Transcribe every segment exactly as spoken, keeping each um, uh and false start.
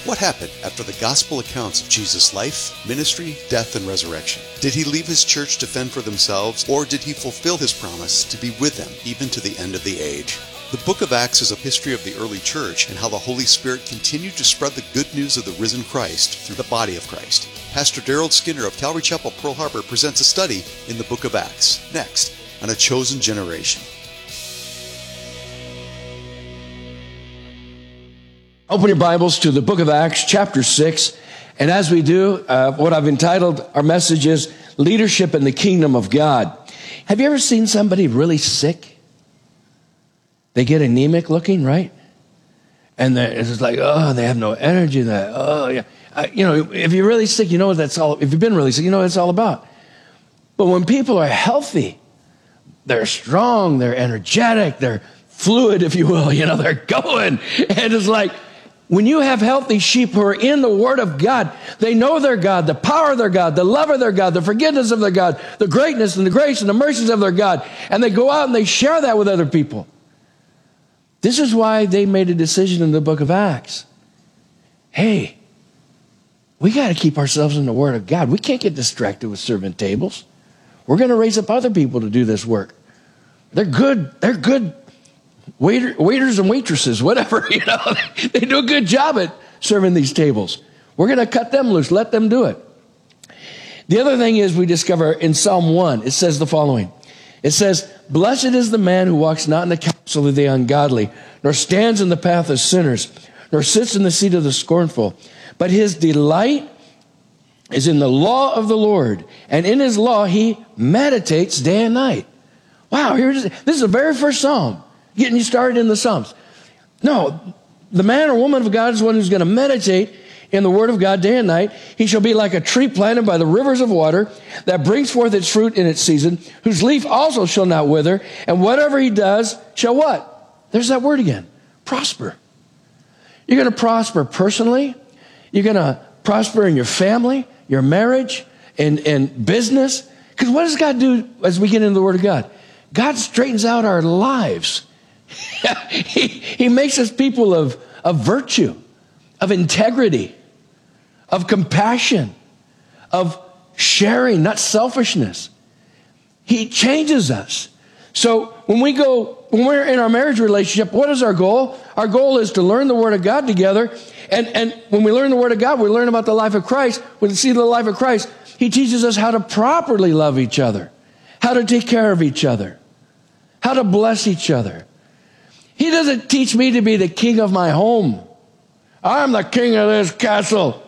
What happened after the gospel accounts of Jesus' life, ministry, death, and resurrection? Did he leave his church to fend for themselves, or did he fulfill his promise to be with them even to the end of the age? The book of Acts is a history of the early church and how the Holy Spirit continued to spread the good news of the risen Christ through the body of Christ. Pastor Daryl Skinner of Calvary Chapel, Pearl Harbor presents a study in the book of Acts, next on A Chosen Generation. Open your Bibles to the book of Acts, chapter six. And as we do, uh, what I've entitled our message is Leadership in the Kingdom of God. Have you ever seen somebody really sick? They get anemic looking, right? And it's just like, oh, they have no energy. That, oh, yeah. Uh, you know, if you're really sick, you know what that's all. If you've been really sick, you know what it's all about. But when people are healthy, they're strong, they're energetic, they're fluid, if you will. You know, they're going. And it's like, when you have healthy sheep who are in the Word of God, they know their God, the power of their God, the love of their God, the forgiveness of their God, the greatness and the grace and the mercies of their God. And they go out and they share that with other people. This is why they made a decision in the book of Acts. Hey, we got to keep ourselves in the Word of God. We can't get distracted with serving tables. We're going to raise up other people to do this work. They're good. They're good waiter, waiters and waitresses, whatever. You know, they do a good job at serving these tables. We're going to cut them loose. Let them do it. The other thing is we discover in Psalm one, it says the following. It says, "Blessed is the man who walks not in the counsel of the ungodly, nor stands in the path of sinners, nor sits in the seat of the scornful. But his delight is in the law of the Lord, and in his law he meditates day and night." Wow, here it is. This is the very first psalm, getting you started in the Psalms. No, the man or woman of God is one who's going to meditate in the Word of God day and night. He shall be like a tree planted by the rivers of water that brings forth its fruit in its season, whose leaf also shall not wither, and whatever he does shall what? There's that word again. Prosper. You're going to prosper personally. You're going to prosper in your family, your marriage, and, and business. Because what does God do as we get into the Word of God? God straightens out our lives. he, he makes us people of, of virtue, of integrity, of compassion, of sharing, not selfishness. He changes us. So when we go, when we're in our marriage relationship, what is our goal? Our goal is to learn the Word of God together. And, and when we learn the Word of God, we learn about the life of Christ. When we see the life of Christ, He teaches us how to properly love each other, how to take care of each other, how to bless each other. He doesn't teach me to be the king of my home. I'm the king of this castle.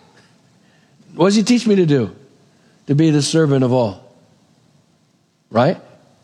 What does he teach me to do? To be the servant of all. Right?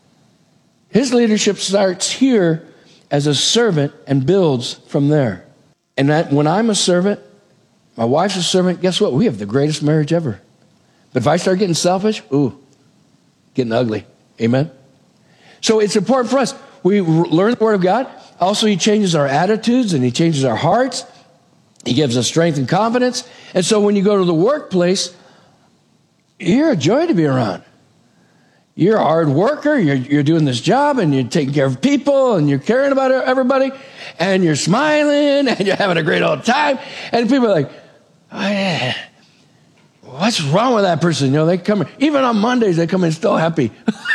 His leadership starts here as a servant and builds from there. And that when I'm a servant, my wife's a servant, guess what? We have the greatest marriage ever. But if I start getting selfish, ooh, getting ugly. Amen? So it's important for us. We learn the Word of God. Also, He changes our attitudes and He changes our hearts. He gives us strength and confidence. And so when you go to the workplace, you're a joy to be around. You're a hard worker. You're, you're doing this job and you're taking care of people and you're caring about everybody and you're smiling and you're having a great old time. And people are like, oh, yeah. What's wrong with that person? You know, they come, even on Mondays, they come in still happy.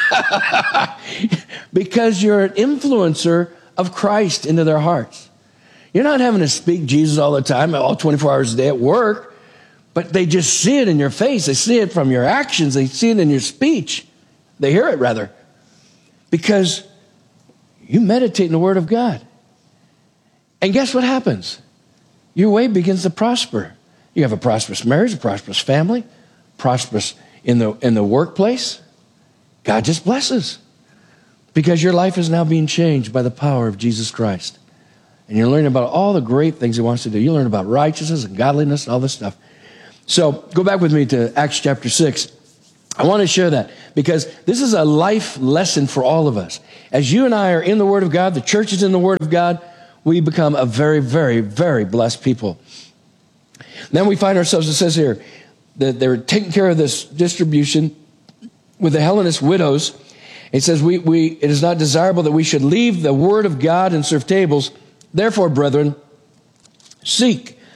Because you're an influencer of Christ into their hearts. You're not having to speak Jesus all the time, all twenty-four hours a day at work, but they just see it in your face. They see it from your actions. They see it in your speech. They hear it, rather. Because you meditate in the Word of God. And guess what happens? Your way begins to prosper. You have a prosperous marriage, a prosperous family, prosperous in the in the workplace. God just blesses. Because your life is now being changed by the power of Jesus Christ. And you're learning about all the great things He wants to do. You learn about righteousness and godliness and all this stuff. So go back with me to Acts chapter six. I want to share that because this is a life lesson for all of us. As you and I are in the Word of God, the church is in the Word of God, we become a very, very, very blessed people. Then we find ourselves, it says here, that they're taking care of this distribution with the Hellenist widows. It says, we, we, it is not desirable that we should leave the Word of God and serve tables. Therefore, brethren, seek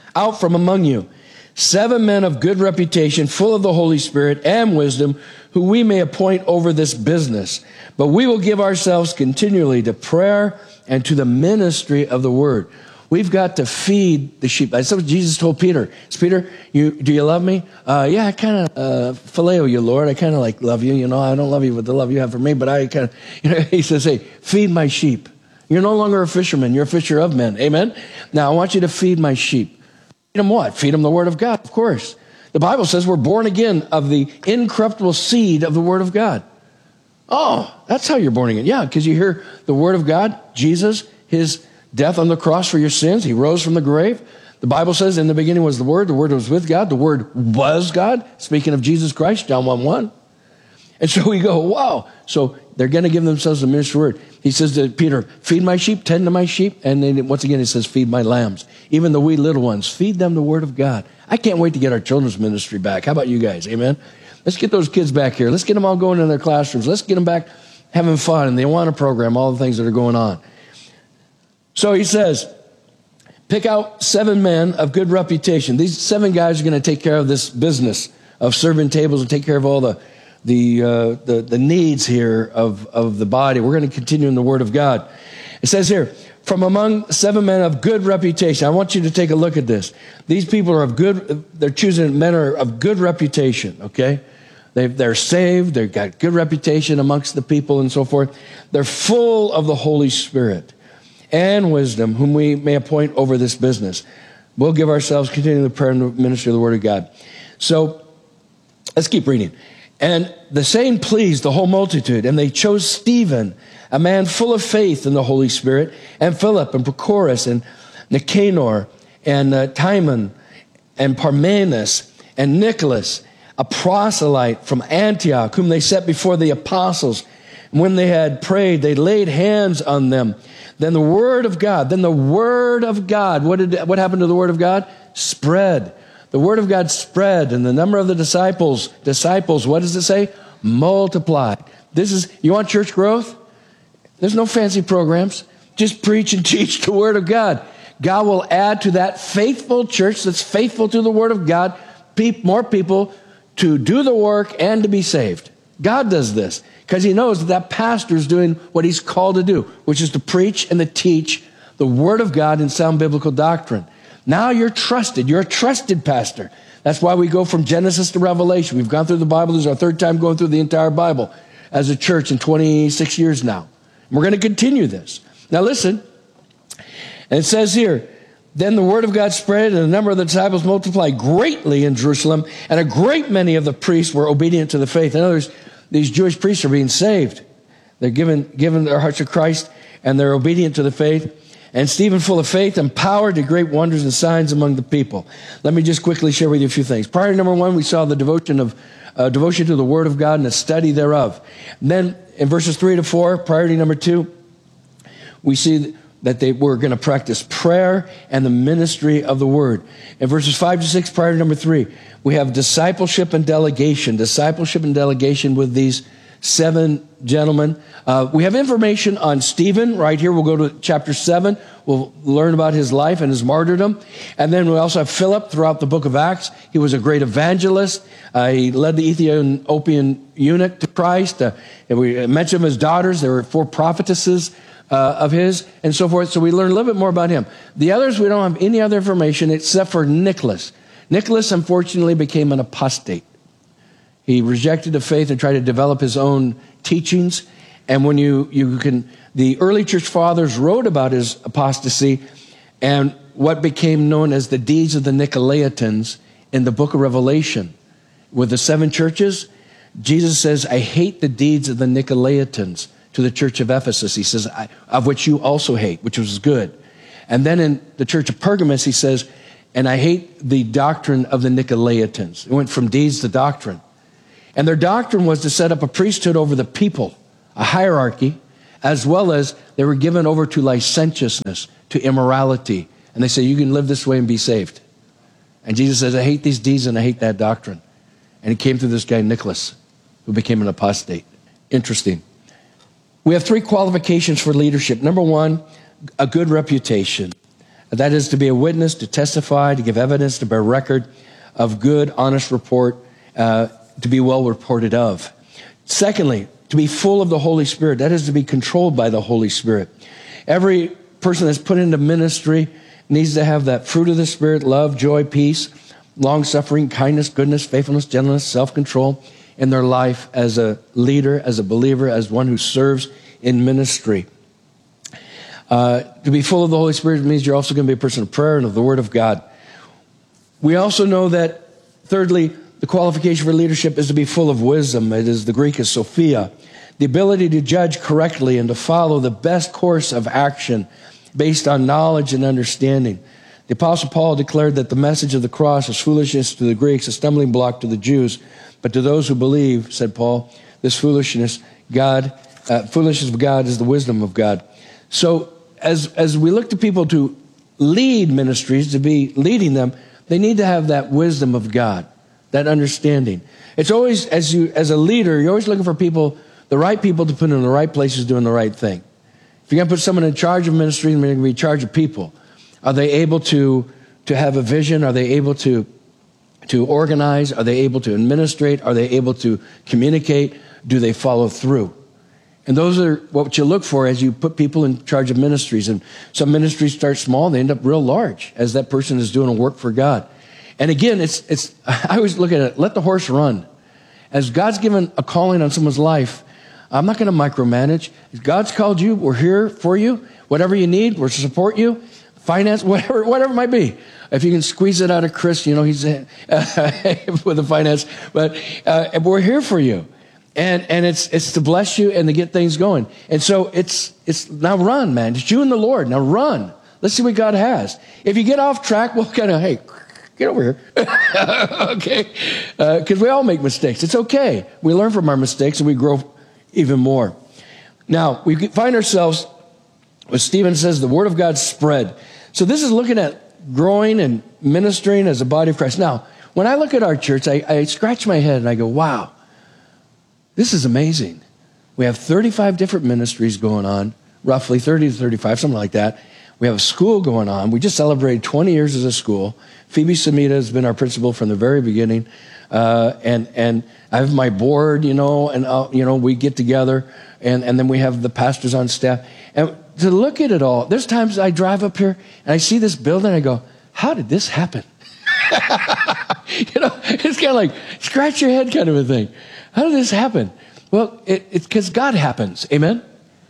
out from among you seven men of good reputation, full of the Holy Spirit and wisdom, who we may appoint over this business. But we will give ourselves continually to prayer and to the ministry of the word. We've got to feed the sheep. That's what Jesus told Peter. Peter, you, do you love me? Uh, yeah, I kind of uh, phileo you, Lord. I kind of like love you. You know, I don't love you with the love you have for me, but I kind of, you know, he says, hey, feed my sheep. You're no longer a fisherman. You're a fisher of men. Amen? Now, I want you to feed my sheep. Feed them what? Feed them the word of God, of course. The Bible says we're born again of the incorruptible seed of the word of God. Oh, that's how you're born again. Yeah, because you hear the word of God, Jesus, his death on the cross for your sins. He rose from the grave. The Bible says in the beginning was the Word. The Word was with God. The Word was God. Speaking of Jesus Christ, John one one. And so we go, wow. So they're going to give themselves the ministry word. He says to Peter, feed my sheep, tend to my sheep. And then once again, he says, feed my lambs. Even the wee little ones, feed them the word of God. I can't wait to get our children's ministry back. How about you guys? Amen. Let's get those kids back here. Let's get them all going in their classrooms. Let's get them back having fun. And they want to program all the things that are going on. So he says, pick out seven men of good reputation. These seven guys are going to take care of this business of serving tables and take care of all the the uh, the, the needs here of, of the body. We're going to continue in the Word of God. It says here, from among seven men of good reputation. I want you to take a look at this. These people are of good, they're choosing men are of good reputation, okay? They've, they're saved, they've got good reputation amongst the people and so forth. They're full of the Holy Spirit and wisdom, whom we may appoint over this business. We'll give ourselves, continue the prayer and the ministry of the Word of God. So, let's keep reading. And the same pleased the whole multitude, and they chose Stephen, a man full of faith in the Holy Spirit, and Philip, and Prochorus, and Nicanor, and uh, Timon, and Parmenas, and Nicholas, a proselyte from Antioch, whom they set before the apostles. And when they had prayed, they laid hands on them. Then the word of God, then the word of God, what did what happened to the word of God? Spread. The word of God spread, and the number of the disciples, disciples, what does it say? Multiplied. This is, you want church growth? There's no fancy programs. Just preach and teach the word of God. God will add to that faithful church that's faithful to the word of God, more people to do the work and to be saved. God does this because he knows that that pastor is doing what he's called to do, which is to preach and to teach the word of God in sound biblical doctrine. Now you're trusted. You're a trusted pastor. That's why we go from Genesis to Revelation. We've gone through the Bible. This is our third time going through the entire Bible as a church in twenty-six years now. And we're going to continue this. Now listen, and it says here, then the word of God spread, and the number of the disciples multiplied greatly in Jerusalem, and a great many of the priests were obedient to the faith. In other words, these Jewish priests are being saved. They're given, given their hearts to Christ, and they're obedient to the faith. And Stephen, full of faith, empowered to great wonders and signs among the people. Let me just quickly share with you a few things. Priority number one, we saw the devotion of uh, devotion to the Word of God and the study thereof. And then in verses three to four, priority number two, we see that they were going to practice prayer and the ministry of the Word. In verses five to six, priority number three, we have discipleship and delegation. Discipleship and delegation with these seven gentlemen. Uh, we have information on Stephen right here. We'll go to chapter seven. We'll learn about his life and his martyrdom. And then we also have Philip throughout the book of Acts. He was a great evangelist. Uh, he led the Ethiopian eunuch to Christ. Uh, and we mentioned his daughters. There were four prophetesses uh, of his and so forth. So we learn a little bit more about him. The others, we don't have any other information except for Nicholas. Nicholas, unfortunately, became an apostate. He rejected the faith and tried to develop his own teachings. And when you, you can, the early church fathers wrote about his apostasy and what became known as the deeds of the Nicolaitans in the book of Revelation. With the seven churches, Jesus says, I hate the deeds of the Nicolaitans to the church of Ephesus. He says, I, of which you also hate, which was good. And then in the church of Pergamos, he says, and I hate the doctrine of the Nicolaitans. It went from deeds to doctrine. And their doctrine was to set up a priesthood over the people, a hierarchy, as well as they were given over to licentiousness, to immorality. And they say, you can live this way and be saved. And Jesus says, I hate these deeds and I hate that doctrine. And he came through this guy, Nicholas, who became an apostate. Interesting. We have three qualifications for leadership. Number one, a good reputation. That is to be a witness, to testify, to give evidence, to bear record of good, honest report, uh, to be well reported of. Secondly, to be full of the Holy Spirit. That is to be controlled by the Holy Spirit. Every person that's put into ministry needs to have that fruit of the Spirit: love, joy, peace, long-suffering, kindness, goodness, faithfulness, gentleness, self-control in their life as a leader, as a believer, as one who serves in ministry. Uh, to be full of the Holy Spirit means you're also going to be a person of prayer and of the Word of God. We also know that, thirdly, the qualification for leadership is to be full of wisdom. It is, the Greek is Sophia. The ability to judge correctly and to follow the best course of action based on knowledge and understanding. The Apostle Paul declared that the message of the cross is foolishness to the Greeks, a stumbling block to the Jews. But to those who believe, said Paul, this foolishness, God, uh, foolishness of God is the wisdom of God. So as, as we look to people to lead ministries, to be leading them, they need to have that wisdom of God, that understanding. It's always, as you, as a leader, you're always looking for people, the right people to put in the right places doing the right thing. If you're going to put someone in charge of ministry, they're going to be in charge of people. Are they able to, to have a vision? Are they able to, to organize? Are they able to administrate? Are they able to communicate? Do they follow through? And those are what you look for as you put people in charge of ministries. And some ministries start small, they end up real large as that person is doing a work for God. And again, it's, it's, I always look at it, let the horse run. As God's given a calling on someone's life, I'm not going to micromanage. If God's called you, we're here for you. Whatever you need, we're to support you. Finance, whatever, whatever it might be. If you can squeeze it out of Chris, you know, he's uh, with the finance. But uh, we're here for you. And and it's it's to bless you and to get things going. And so it's it's now run, man. It's you and the Lord. Now run. Let's see what God has. If you get off track, we'll kind of, hey, get over here. Okay? Because uh, we all make mistakes. It's okay. We learn from our mistakes and we grow even more. Now, we find ourselves, as Stephen says, the Word of God spread. So this is looking at growing and ministering as a body of Christ. Now, when I look at our church, I, I scratch my head and I go, wow, this is amazing. We have thirty-five different ministries going on, roughly thirty to thirty-five, something like that. We have a school going on. We just celebrated twenty years as a school. Phoebe Samita has been our principal from the very beginning. Uh, and, and I have my board, you know, and, uh, you know, we get together and, and then we have the pastors on staff. And to look at it all, there's times I drive up here and I see this building and I go, how did this happen? You know, it's kind of like scratch your head kind of a thing. How did this happen? Well, it, it's because God happens. Amen?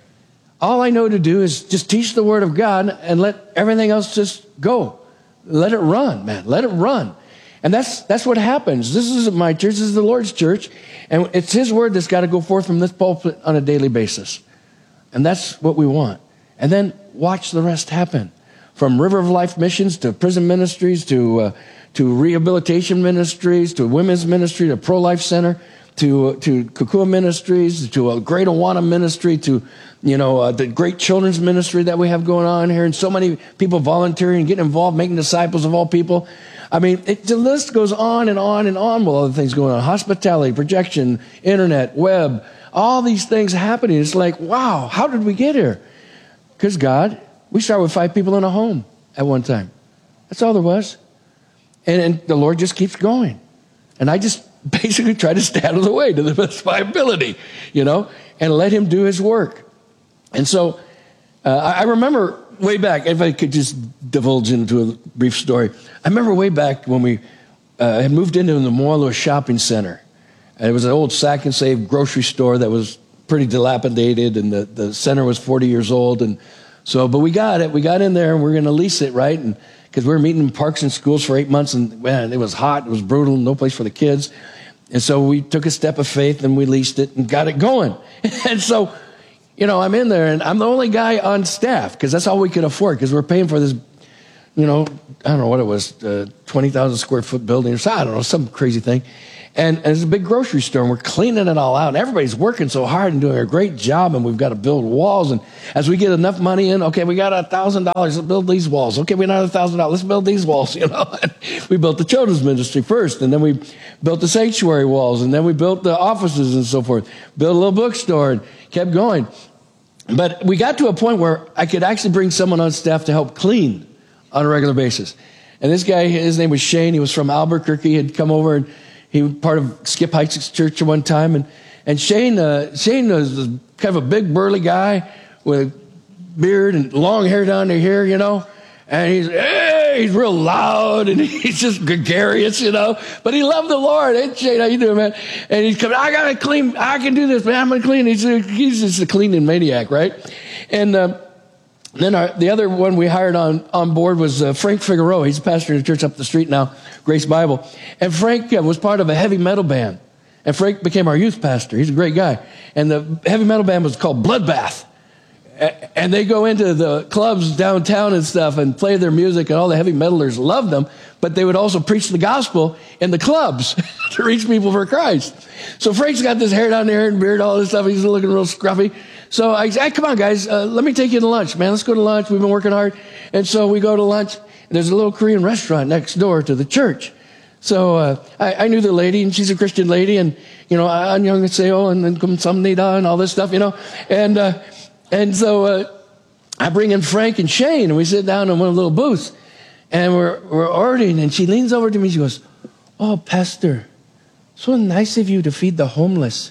All I know to do is just teach the Word of God and let everything else just go. Let it run, man. Let it run. And that's that's what happens. This isn't my church. This is the Lord's church. And it's His Word that's got to go forth from this pulpit on a daily basis. And that's what we want. And then watch the rest happen. From River of Life missions to prison ministries to uh, to rehabilitation ministries to women's ministry to Pro-Life Center to to Kukua Ministries to a Great Awana ministry to, you know, uh, the great children's ministry that we have going on here, and so many people volunteering, getting involved, making disciples of all people. I mean, it, the list goes on and on and on with other things going on. Hospitality, projection, internet, web, all these things happening. It's like, wow, how did we get here? Because God, we started with five people in a home at one time. That's all there was. And, and the Lord just keeps going. And I just basically try to stay out of the way to the best of my ability, you know, and let Him do His work. And so uh, I remember way back, if I could just divulge into a brief story. I remember way back when we uh, had moved into the Moilua Shopping Center. And it was an old Sack and Save grocery store that was pretty dilapidated, and the, the center was forty years old. And so, but we got it. We got in there, and we we're going to lease it, right? And because we were meeting in parks and schools for eight months, and man, it was hot, it was brutal, no place for the kids. And so we took a step of faith, and we leased it and got it going. And so, you know, I'm in there, and I'm the only guy on staff because that's all we could afford because we're paying for this, you know, I don't know what it was, uh, twenty thousand square foot building or so, I don't know, some crazy thing. And, and it's a big grocery store, and we're cleaning it all out. And everybody's working so hard and doing a great job, and we've got to build walls. And as we get enough money in, okay, we got one thousand dollars, let's build these walls. Okay, we got one thousand dollars, let's build these walls, you know. We built the children's ministry first, and then we built the sanctuary walls, and then we built the offices and so forth. Built a little bookstore and kept going. But we got to a point where I could actually bring someone on staff to help clean on a regular basis. And this guy, his name was Shane. He was from Albuquerque. He had come over, and he was part of Skip Heitzig's church at one time. And and Shane, uh, Shane was kind of a big, burly guy with a beard and long hair down to here, you know. And he's, hey, he's real loud, and he's just gregarious, you know. But he loved the Lord. Hey, Shane, how you doing, man? And he's coming, I got to clean. I can do this, man. I'm going to clean. He's, he's just a cleaning maniac, right? And uh, then our, the other one we hired on, on board was uh, Frank Figueroa. He's a pastor in a church up the street now, Grace Bible. And Frank uh, was part of a heavy metal band. And Frank became our youth pastor. He's a great guy. And the heavy metal band was called Bloodbath. And they go into the clubs downtown and stuff and play their music, and all the heavy metalers loved them, but they would also preach the gospel in the clubs to reach people for Christ. So Frank's got this hair down there and beard, all this stuff. He's looking real scruffy. So I said, hey, come on, guys, uh, let me take you to lunch, man. Let's go to lunch. We've been working hard. And so we go to lunch. And there's a little Korean restaurant next door to the church. So uh, I, I knew the lady, and she's a Christian lady, and, you know, annyeonghaseyo, and then kamsamnida, and all this stuff, you know. And... Uh, And so uh, I bring in Frank and Shane, and we sit down in one of the little booths, and we're, we're ordering, and she leans over to me, she goes, oh, Pastor, so nice of you to feed the homeless.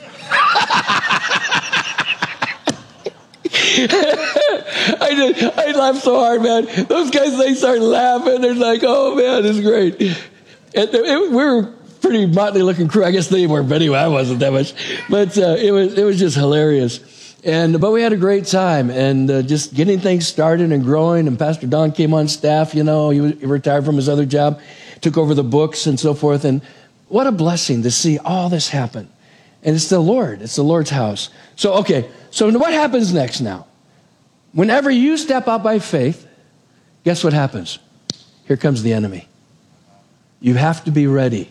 I did, I laughed so hard, man. Those guys, they start laughing. They're like, oh, man, this is great. And it, we were pretty motley looking crew. I guess they were, but anyway, I wasn't that much. But uh, it was it was just hilarious. And but we had a great time, and uh, just getting things started and growing. And Pastor Don came on staff. You know, he, was, he retired from his other job, took over the books and so forth. And what a blessing to see all this happen. And it's the Lord. It's the Lord's house. So, okay. So what happens next now? Whenever you step out by faith, guess what happens? Here comes the enemy. You have to be ready.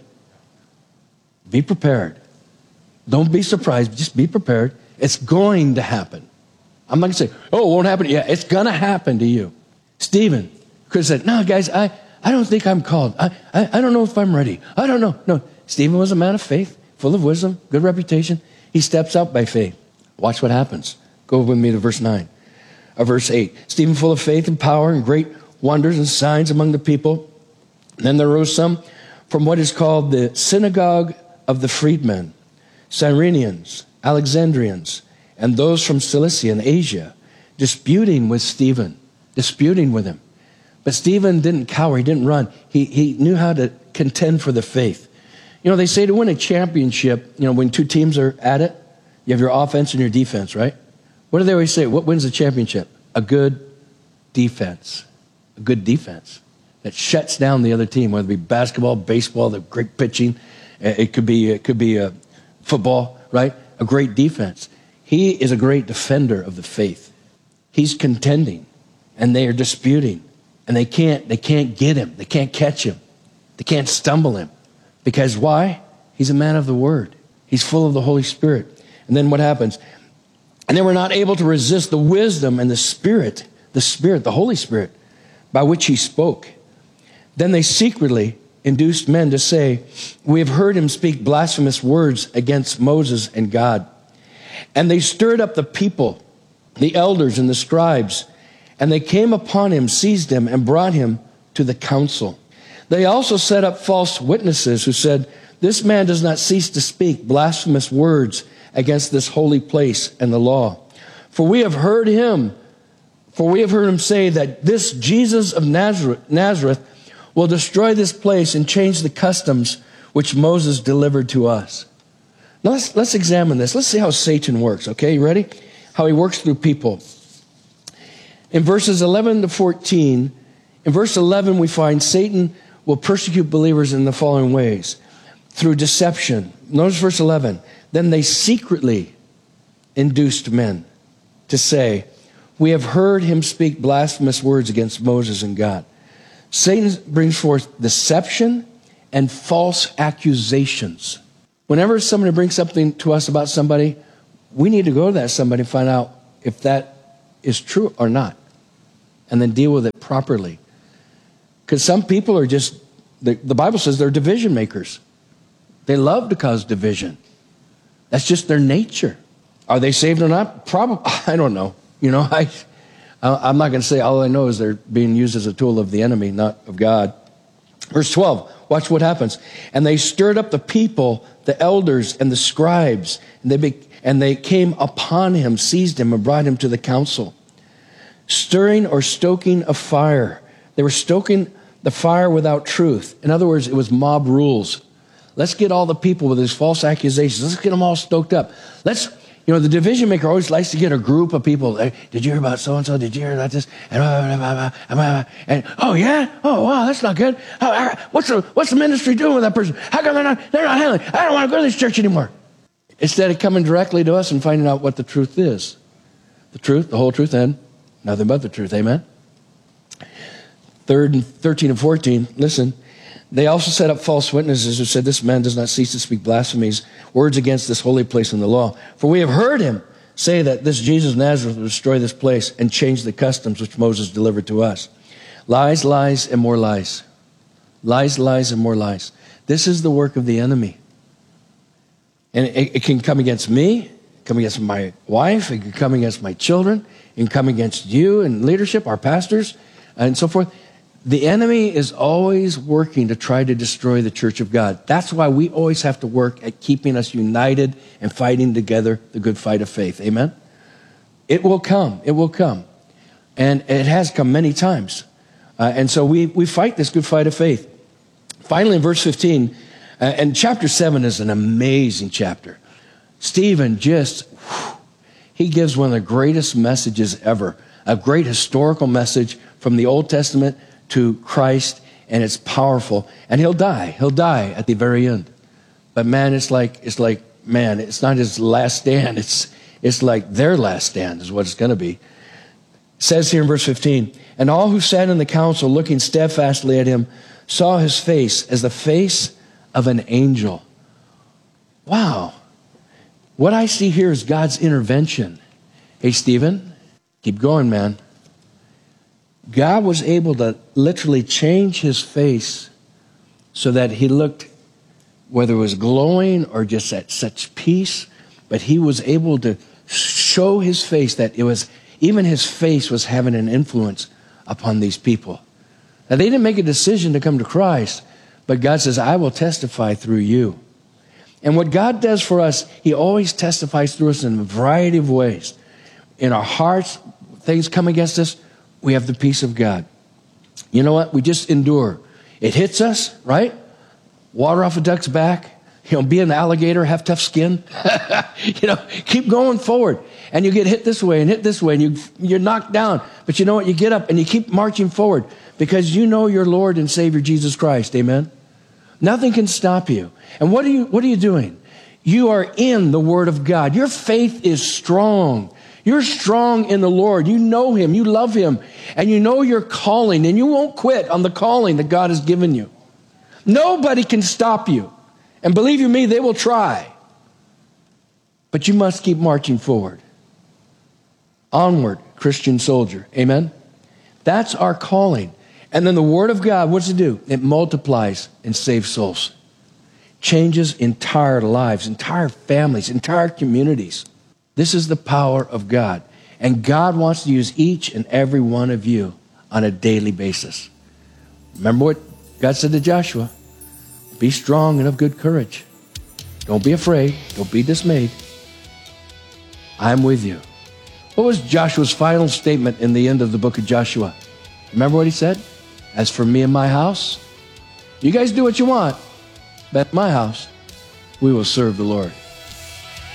Be prepared. Don't be surprised. Just be prepared. It's going to happen. I'm not going to say, oh, it won't happen. Yeah, it's going to happen to you. Stephen could have said, no, guys, I, I don't think I'm called. I, I, I don't know if I'm ready. I don't know. No, Stephen was a man of faith, full of wisdom, good reputation. He steps out by faith. Watch what happens. Go with me to verse nine, or verse eight. Stephen, full of faith and power and great wonders and signs among the people. And then there rose some from what is called the synagogue of the freedmen, Cyrenians, Alexandrians, and those from Cilicia and Asia, disputing with Stephen, disputing with him. But Stephen didn't cower, he didn't run. He, he knew how to contend for the faith. You know, they say to win a championship, you know, when two teams are at it, you have your offense and your defense, right? What do they always say? What wins the championship? A good defense. A good defense that shuts down the other team, whether it be basketball, baseball, the great pitching. It could be, it could be a football, right? A great defense. He is a great defender of the faith. He's contending, and they are disputing, and they can't, they can't get him. They can't catch him. They can't stumble him. Because why? He's a man of the word. He's full of the Holy Spirit. And then what happens? And they were not able to resist the wisdom and the Spirit, the Spirit, the Holy Spirit, by which he spoke. Then they secretly induced men to say, we have heard him speak blasphemous words against Moses and God. And they stirred up the people, the elders and the scribes, and they came upon him, seized him, and brought him to the council. They also set up false witnesses who said, this man does not cease to speak blasphemous words against this holy place and the law. For we have heard him, for we have heard him say that this Jesus of Nazareth, Nazareth will destroy this place and change the customs which Moses delivered to us. Now let's, let's examine this. Let's see how Satan works, okay? You ready? How he works through people. In verses eleven to fourteen, in verse eleven we find Satan will persecute believers in the following ways. Through deception. Notice verse eleven. Then they secretly induced men to say, we have heard him speak blasphemous words against Moses and God. Satan brings forth deception and false accusations. Whenever somebody brings something to us about somebody, we need to go to that somebody and find out if that is true or not, and then deal with it properly. Because some people are just, the, the Bible says they're division makers. They love to cause division. That's just their nature. Are they saved or not? Probably. I don't know. You know, I, I'm not going to say, all I know is they're being used as a tool of the enemy, not of God. Verse twelve, watch what happens. And they stirred up the people, the elders and the scribes, and they, be, and they came upon him, seized him, and brought him to the council. Stirring or stoking a fire. They were stoking the fire without truth. In other words, it was mob rules. Let's get all the people with these false accusations. Let's get them all stoked up. Let's, you know, the division maker always likes to get a group of people. Hey, did you hear about so-and-so? Did you hear about this? And, and oh, yeah? Oh, wow, that's not good. What's the, what's the ministry doing with that person? How come they're not, they're not handling it? I don't want to go to this church anymore. Instead of coming directly to us and finding out what the truth is. The truth, the whole truth, and nothing but the truth. Amen? Third and thirteen and fourteen, listen. They also set up false witnesses who said, this man does not cease to speak blasphemies, words against this holy place in the law. For we have heard him say that this Jesus of Nazareth will destroy this place and change the customs which Moses delivered to us. Lies, lies, and more lies. Lies, lies, and more lies. This is the work of the enemy. And it, it can come against me, come against my wife, it can come against my children, it can come against you and leadership, our pastors, and so forth. The enemy is always working to try to destroy the church of God. That's why we always have to work at keeping us united and fighting together the good fight of faith. Amen? It will come. It will come. And it has come many times. Uh, and so we, we fight this good fight of faith. Finally, in verse fifteen, uh, and chapter seven is an amazing chapter. Stephen just, whew, he gives one of the greatest messages ever. A great historical message from the Old Testament to Christ, and it's powerful. And he'll die. He'll die at the very end. But man, it's like, it's like, man, it's not his last stand. It's, it's like their last stand is what it's going to be. It says here in verse fifteen, and all who sat in the council looking steadfastly at him saw his face as the face of an angel. Wow. What I see here is God's intervention. Hey, Stephen, keep going, man. God was able to literally change his face so that he looked, whether it was glowing or just at such peace, but he was able to show his face that it was, even his face was having an influence upon these people. Now, they didn't make a decision to come to Christ, but God says, I will testify through you. And what God does for us, he always testifies through us in a variety of ways. In our hearts, things come against us, we have the peace of God. You know what? We just endure. It hits us, right? Water off a duck's back. You know, be an alligator, have tough skin. You know, keep going forward. And you get hit this way and hit this way, and you, you're knocked down. But you know what? You get up and you keep marching forward because you know your Lord and Savior Jesus Christ. Amen? Nothing can stop you. And what are you, what are you doing? You are in the Word of God. Your faith is strong. You're strong in the Lord. You know him. You love him. And you know your calling. And you won't quit on the calling that God has given you. Nobody can stop you. And believe you me, they will try. But you must keep marching forward. Onward, Christian soldier. Amen? That's our calling. And then the Word of God, what's it do? It multiplies and saves souls. Changes entire lives, entire families, entire communities. This is the power of God. And God wants to use each and every one of you on a daily basis. Remember what God said to Joshua? Be strong and of good courage. Don't be afraid. Don't be dismayed. I'm with you. What was Joshua's final statement in the end of the book of Joshua? Remember what he said? As for me and my house, you guys do what you want, but at my house, we will serve the Lord.